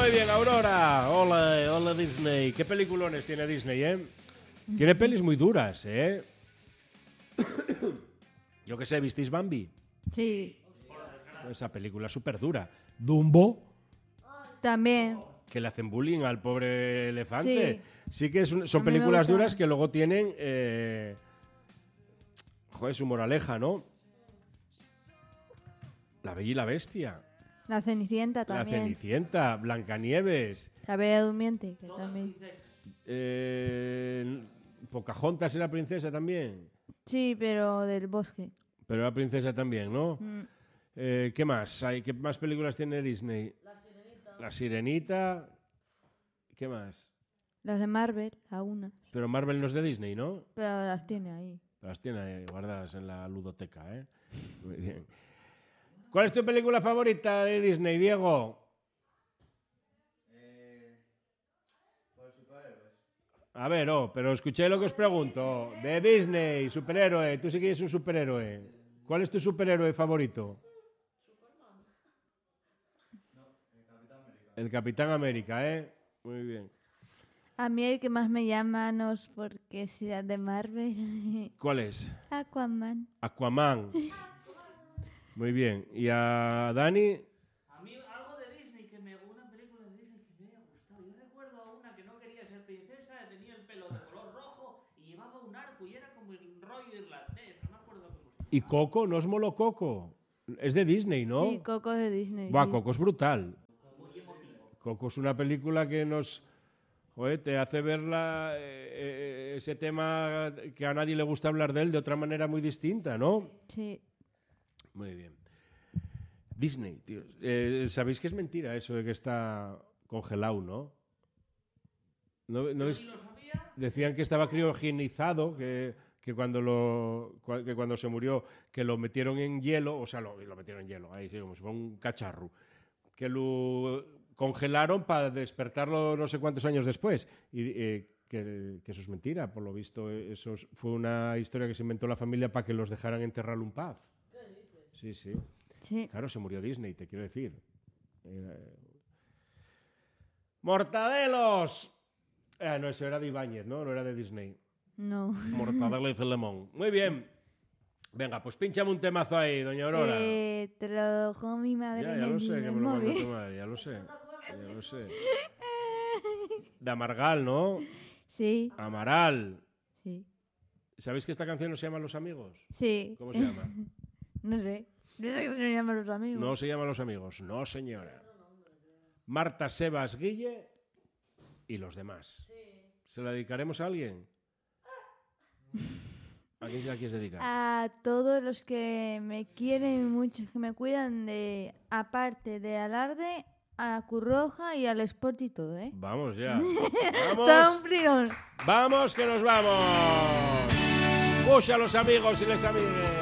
Muy bien, Aurora. Hola, hola Disney. ¿Qué peliculones tiene Disney, eh? Tiene pelis muy duras, ¿eh? Yo qué sé, ¿visteis Bambi? Sí, Esa película es súper dura. Dumbo, también. que le hacen bullying al pobre elefante. Sí que son A mí me películas gusta. duras que luego tienen... joder, su moraleja, ¿no? La Bella y la Bestia. La Cenicienta La también. Cenicienta, Blancanieves. La Bella Durmiente, que también. Pocahontas era princesa también. Sí, pero del bosque. Pero era princesa también, ¿no? Mm. ¿Qué más? ¿Qué más películas tiene Disney? La Sirenita. ¿Qué más? Las de Marvel, algunas. Pero Marvel no es de Disney, ¿no? Pero las tiene ahí. Las tiene ahí guardadas en la ludoteca, ¿eh? Muy bien. ¿Cuál es tu película favorita de Disney, Diego? A ver, pero escuché lo que os pregunto. De Disney, superhéroe. Tú sí que eres un superhéroe. ¿Cuál es tu superhéroe favorito? El Capitán América, ¿eh? Muy bien. A mí el que más me llama no es porque sea de Marvel. ¿Cuál es? Aquaman. Aquaman. Muy bien. ¿Y a Dani? A mí algo de Disney, una película de Disney que me haya gustado. Yo recuerdo a una que no quería ser princesa, tenía el pelo de color rojo y llevaba un arco y era como el rollo irlandés. No me acuerdo cómo se llama. ¿Y Coco? ¿No os moló Coco? Es de Disney, ¿no? Sí, Coco de Disney. Buah, sí. Coco es brutal. Coco es una película que nos... Joder, te hace ver ese tema que a nadie le gusta hablar de él de otra manera muy distinta, ¿no? Sí. Muy bien. Disney, tío. ¿Sabéis que es mentira eso de que está congelado, no? ¿No veis? Decían que estaba criogenizado, que cuando se murió, que lo metieron en hielo, o sea, lo metieron en hielo, ahí sí, como si fuera un cacharro, que lo congelaron para despertarlo no sé cuántos años después. Y que eso es mentira, por lo visto. Eso fue una historia que se inventó la familia para que los dejaran enterrarlo en paz. Sí, sí. Sí. Claro, se murió Disney, te quiero decir. ¡Mortadelos! No, eso era de Ibáñez, ¿no? No era de Disney. No. Mortadelo y Filemón. Muy bien. Venga, pues pínchame un temazo ahí, doña Aurora. Te lo dejó mi madre Ya en lo el sé, que me lo mandó móvil. tu madre, ya lo sé. De Amargal, ¿no? Sí, Amaral. sí. ¿Sabéis que esta canción no se llama Los Amigos? Sí. ¿Cómo se llama? No sé. No sé cómo se llaman los amigos. No se llama Los Amigos, no señora. Marta, Sebas, Guille y los demás. ¿Se la dedicaremos a alguien? ¿A quién se la quieres dedicar? A todos los que me quieren mucho, que me cuidan de, aparte de Alarde, a Curroja y al Sport y todo, ¿eh? Vamos ya. Todo Vamos. un pligón. Vamos que nos vamos. Push a los amigos y les amigues.